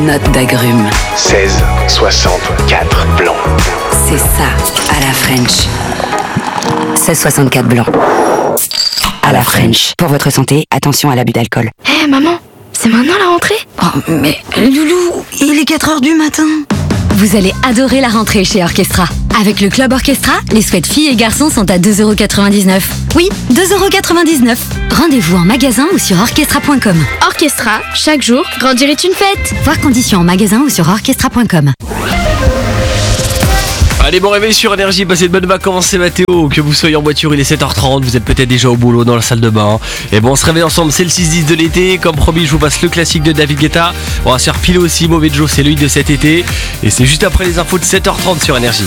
Note d'agrumes. 1664 blanc. C'est ça, à la French. 1664 blanc. À la French. Pour votre santé, attention à l'abus d'alcool. Hé maman, c'est maintenant la rentrée? Oh, mais Loulou, il est 4h du matin. Vous allez adorer la rentrée chez Orchestra. Avec le Club Orchestra, les sweats filles et garçons sont à 2,99€. Oui, 2,99€. Rendez-vous en magasin ou sur orchestra.com. Orchestra, chaque jour, grandir est une fête. Voir conditions en magasin ou sur orchestra.com. Allez, bon réveil sur Énergie, passez de bonnes vacances, c'est Mathéo. Que vous soyez en voiture, il est 7h30, vous êtes peut-être déjà au boulot, dans la salle de bain. Et bon, on se réveille ensemble, c'est le 6-10 de l'été. Comme promis, je vous passe le classique de David Guetta. On va se faire piler aussi, Mauvais Joe, c'est lui de cet été. Et c'est juste après les infos de 7h30 sur Énergie.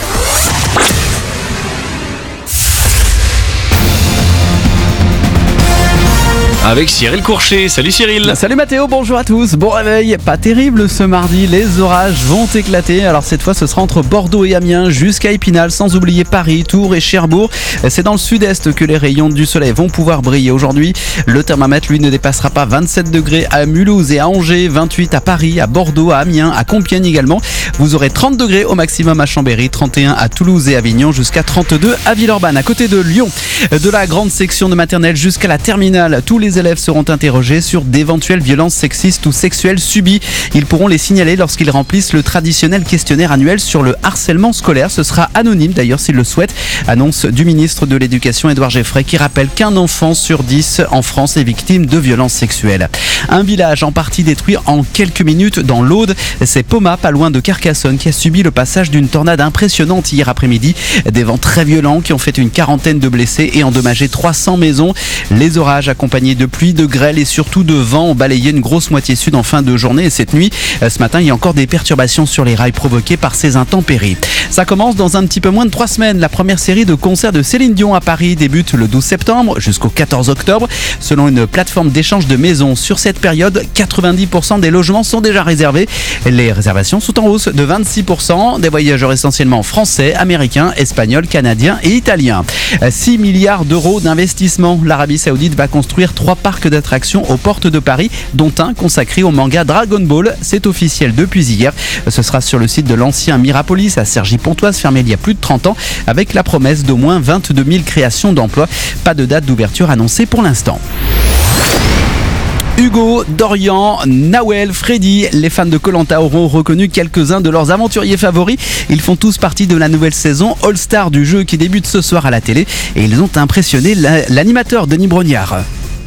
Avec Cyril Courchet. Salut Cyril. Salut Mathéo, bonjour à tous. Bon réveil, pas terrible ce mardi, les orages vont éclater. Alors cette fois ce sera entre Bordeaux et Amiens jusqu'à Épinal, sans oublier Paris, Tours et Cherbourg. C'est dans le sud-est que les rayons du soleil vont pouvoir briller aujourd'hui. Le thermomètre lui ne dépassera pas 27 degrés à Mulhouse et à Angers, 28 à Paris, à Bordeaux, à Amiens, à Compiègne également. Vous aurez 30 degrés au maximum à Chambéry, 31 à Toulouse et Avignon, jusqu'à 32 à Villeurbanne. À côté de Lyon, de la grande section de maternelle jusqu'à la terminale, tous les élèves seront interrogés sur d'éventuelles violences sexistes ou sexuelles subies. Ils pourront les signaler lorsqu'ils remplissent le traditionnel questionnaire annuel sur le harcèlement scolaire. Ce sera anonyme d'ailleurs s'ils le souhaitent. Annonce du ministre de l'Éducation Édouard Geoffrey qui rappelle qu'un enfant sur 10 en France est victime de violences sexuelles. Un village en partie détruit en quelques minutes dans l'Aude. C'est Poma, pas loin de Carcassonne, qui a subi le passage d'une tornade impressionnante hier après-midi. Des vents très violents qui ont fait une quarantaine de blessés et endommagé 300 maisons. Les orages accompagnés de pluie, de grêle et surtout de vent ont balayé une grosse moitié sud en fin de journée. Et cette nuit, ce matin, il y a encore des perturbations sur les rails provoquées par ces intempéries. Ça commence dans un petit peu moins de 3 semaines. La première série de concerts de Céline Dion à Paris débute le 12 septembre jusqu'au 14 octobre. Selon une plateforme d'échange de maisons, sur cette période, 90% des logements sont déjà réservés. Les réservations sont en hausse de 26%. Des voyageurs essentiellement français, américains, espagnols, canadiens et italiens. 6 milliards d'euros d'investissement. L'Arabie Saoudite va construire 3 parcs d'attractions aux portes de Paris, dont un consacré au manga Dragon Ball. C'est officiel depuis hier. Ce sera sur le site de l'ancien Mirapolis à Cergy-Pontoise, fermé il y a plus de 30 ans, avec la promesse d'au moins 22 000 créations d'emplois. Pas de date d'ouverture annoncée pour l'instant. Hugo, Dorian, Nawel, Freddy, les fans de Koh-Lanta auront reconnu quelques-uns de leurs aventuriers favoris. Ils font tous partie de la nouvelle saison All-Star du jeu qui débute ce soir à la télé et ils ont impressionné l'animateur Denis Brognard.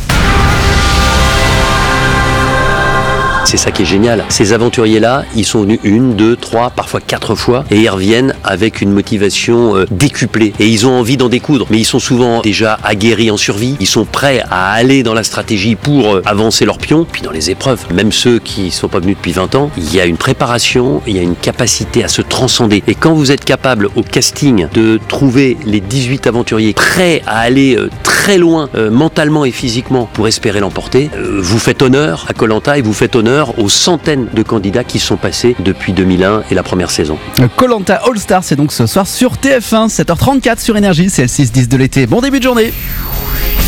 C'est ça qui est génial. Ces aventuriers-là, ils sont venus 1, 2, 3, parfois 4 fois et ils reviennent avec une motivation décuplée. Et ils ont envie d'en découdre. Mais ils sont souvent déjà aguerris en survie. Ils sont prêts à aller dans la stratégie pour avancer leur pion. Puis dans les épreuves, même ceux qui ne sont pas venus depuis 20 ans, il y a une préparation, il y a une capacité à se transcender. Et quand vous êtes capable au casting de trouver les 18 aventuriers prêts à aller très loin mentalement et physiquement pour espérer l'emporter, vous faites honneur à Koh-Lanta et vous faites honneur aux centaines de candidats qui sont passés depuis 2001 et la première saison. Koh-Lanta All-Star, c'est donc ce soir sur TF1, 7h34 sur Énergie, c'est le 6-10 de l'été. Bon début de journée.